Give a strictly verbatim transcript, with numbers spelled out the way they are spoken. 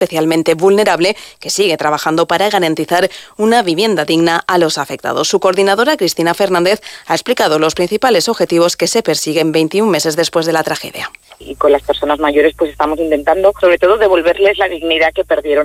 especialmente vulnerable, que sigue trabajando para garantizar una vivienda digna a los afectados. Su coordinadora, Cristina Fernández, ha explicado los principales objetivos que se persiguen veintiún meses después de la tragedia. Y con las personas mayores pues estamos intentando sobre todo devolverles la dignidad que perdieron.